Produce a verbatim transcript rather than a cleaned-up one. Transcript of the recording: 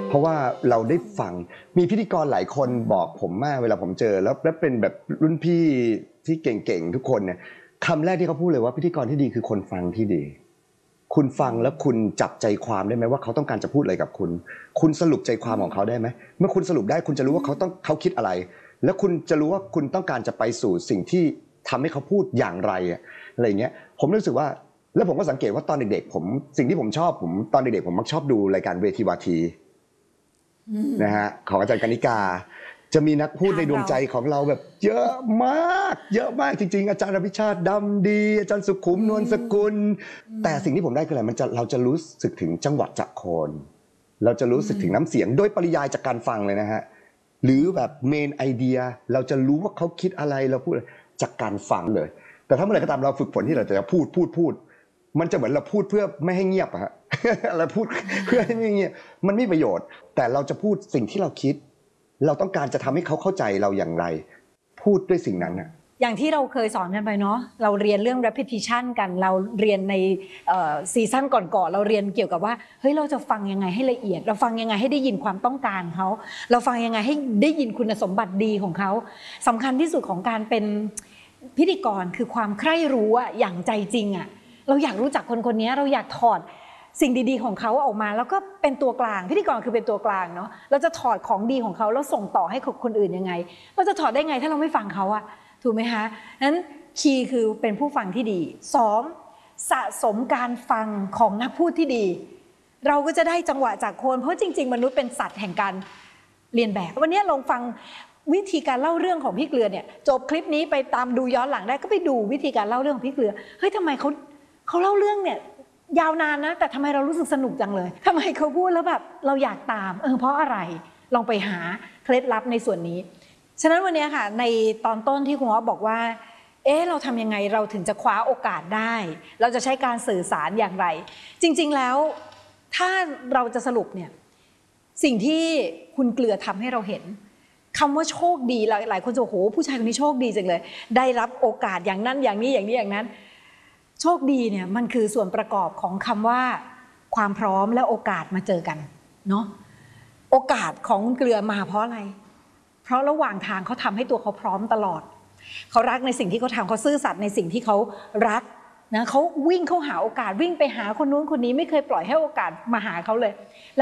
เพราะว่าเราได้ฟังมีพิธีกรหลายคนบอกผมมากเวลาผมเจอแล้วแล้วเป็นแบบรุ่นพี่ที่เก่งๆทุกคนเนี่ยคำแรกที่เขาพูดเลยว่าพิธีกรที่ดีคือคนฟังที่ดีคุณฟังแล้วคุณจับใจความได้ไหมว่าเขาต้องการจะพูดอะไรกับคุณคุณสรุปใจความของเขาได้ไหมเมื่อคุณสรุปได้คุณจะรู้ว่าเขาต้องเขาคิดอะไรแล้วคุณจะรู้ว่าคุณต้องการจะไปสู่สิ่งที่ทำให้เขาพูดอย่างไรอะไรอย่างเงี้ยผมรู้สึกว่าแล้วผมก็สังเกตว่าตอนเด็กๆผมสิ่งที่ผมชอบผมตอนเด็กๆผมมักชอบดูรายการเวทีวาทีนะฮะของอาจารย์กนิกาจะมีนักพูดในดวงใจของเราแบบเยอะมากเยอะมากจริงๆอาจารย์อภิชาติดำดีอาจารย์สุขุมนวลสกุลแต่สิ่งที่ผมได้คืออะไรมันจะเราจะรู้สึกถึงจังหวะจักรโคนเราจะรู้สึกถึงน้ำเสียงโดยปริยายจากการฟังเลยนะฮะหรือแบบเมนไอเดียเราจะรู้ว่าเขาคิดอะไรเราพูดจากการฟังเลยแต่ถ้าเมื่อไหร่ก็ตามเราฝึกฝนที่เราจะพูดพูดพูดมันจะเหมือนเราพูดเพื่อไม่ให้เงียบอะฮะ เราพูดเพื่อให้ไม่เงียบมันไม่มีประโยชน์แต่เราจะพูดสิ่งที่เราคิดเราต้องการจะทำให้เขาเข้าใจเราอย่างไรพูดด้วยสิ่งนั้นอะอย่างที่เราเคยสอนกันไปเนาะเราเรียนเรื่อง repetition กันเราเรียนในซีซั่นก่อนๆเราเรียนเกี่ยวกับว่าเฮ้ยเราจะฟังยังไงให้ละเอียดเราฟังยังไงให้ได้ยินความต้องการเขาเราฟังยังไงให้ได้ยินคุณสมบัติดีของเขาสำคัญที่สุดของการเป็นพิธีกรคือความใคร่รู้อะอย่างใจจริงอะเราอยากรู้จักคนคนนี้เราอยากถอดสิ่งดีๆของเขาออกมาแล้วก็เป็นตัวกลางพิธีกรคือเป็นตัวกลางเนาะเราจะถอดของดีของเขาแล้วส่งต่อให้คนอื่นยังไงเราจะถอดได้ไงถ้าเราไม่ฟังเขาอะถูกไหมคะนั้นคีย์คือเป็นผู้ฟังที่ดีสองสะสมการฟังของนักพูดที่ดีเราก็จะได้จังหวะจากคนเพราะจริงๆมนุษย์เป็นสัตว์แห่งการเรียนแบบวันนี้ลองฟังวิธีการเล่าเรื่องของพี่เกลือเนี่ยจบคลิปนี้ไปตามดูย้อนหลังได้ก็ไปดูวิธีการเล่าเรื่องของพี่เกลือเฮ้ยทำไมเขาเขาเล่าเรื่องเนี่ยยาวนานนะแต่ทำไมเรารู้สึกสนุกจังเลยทำไมเขาพูดแล้วแบบเราอยากตามเออเพราะอะไรลองไปหาเคล็ดลับในส่วนนี้ฉะนั้นวันนี้ค่ะในตอนต้นที่คุณอ๊อฟบอกว่าเอ๊ะเราทำยังไงเราถึงจะคว้าโอกาสได้เราจะใช้การสื่อสารอย่างไรจริงๆแล้วถ้าเราจะสรุปเนี่ยสิ่งที่คุณเกลือทำให้เราเห็นคำว่าโชคดีหลายหลายคนจะโหผู้ชายคนนี้โชคดีจังเลยได้รับโอกาสอย่างนั้นอย่างนี้อย่างนี้อย่างนั้นโชคดีเนี่ยมันคือส่วนประกอบของคำว่าความพร้อมและโอกาสมาเจอกันเนาะโอกาสของคุณเกลือมาเพราะอะไรเพราะระหว่างทางเขาทำให้ตัวเขาพร้อมตลอดเขารักในสิ่งที่เขาทำเขาซื่อสัตย์ในสิ่งที่เขารักนะเขาวิ่งเข้าหาโอกาสวิ่งไปหาคนนู้นคนนี้ไม่เคยปล่อยให้โอกาสมาหาเขาเลย